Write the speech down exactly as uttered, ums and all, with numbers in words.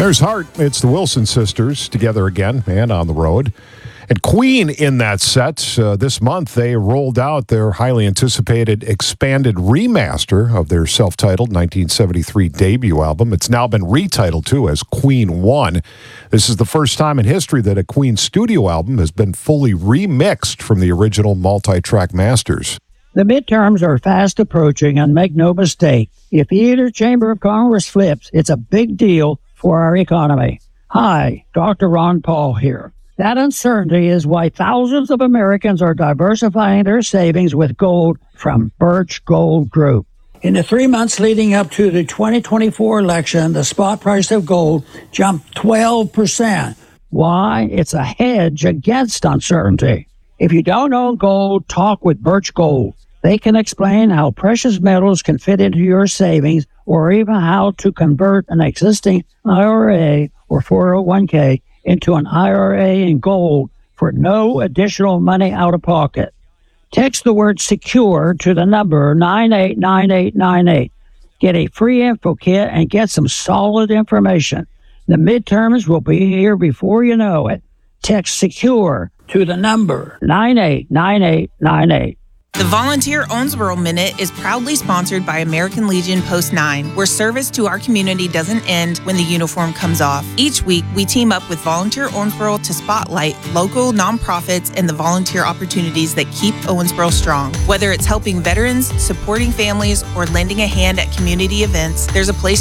There's Heart. It's the Wilson sisters together again and on the road. And Queen in that set. Uh, this month, they rolled out their highly anticipated expanded remaster of their self-titled nineteen seventy-three debut album. It's now been retitled, too, as Queen one. This is the first time in history that a Queen studio album has been fully remixed from the original multi-track masters. The midterms are fast approaching, and make no mistake, if either chamber of Congress flips, it's a big deal for our economy. Hi, Doctor Ron Paul here. That uncertainty is why thousands of Americans are diversifying their savings with gold from Birch Gold Group. In the three months leading up to the twenty twenty-four election, the spot price of gold jumped twelve percent. Why? It's a hedge against uncertainty. If you don't own gold, talk with Birch Gold. They can explain how precious metals can fit into your savings, or even how to convert an existing I R A or four oh one k into an I R A in gold for no additional money out of pocket. Text the word SECURE to the number nine eight nine eight nine eight. Get a free info kit and get some solid information. The midterms will be here before you know it. Text SECURE to the number nine eight nine eight nine eight. The Volunteer Owensboro Minute is proudly sponsored by American Legion Post nine, where service to our community doesn't end when the uniform comes off. Each week, we team up with Volunteer Owensboro to spotlight local nonprofits and the volunteer opportunities that keep Owensboro strong. Whether it's helping veterans, supporting families, or lending a hand at community events, there's a place